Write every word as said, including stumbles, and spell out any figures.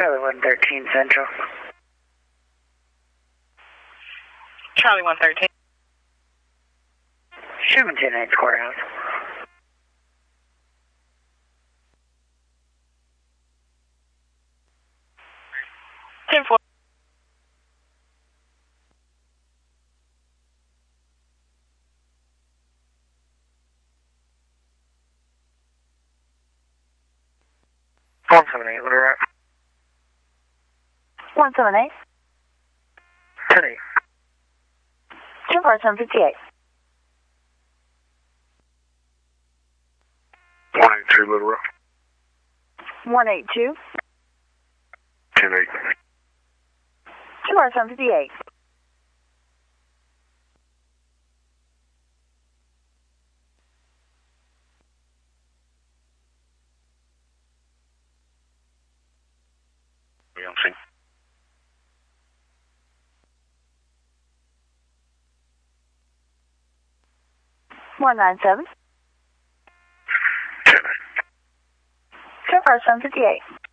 Charlie one thirteen Central. Charlie one thirteen. Sherman ten eight Courthouse. ten four. one seven eight, Little Rock. one seven eight. ten eight. two four seven five eight. one eight two, Little Rock. one eight two. ten eight. two four seven five eight. We on scene. one nine seven. ten eight. two four seven five eight.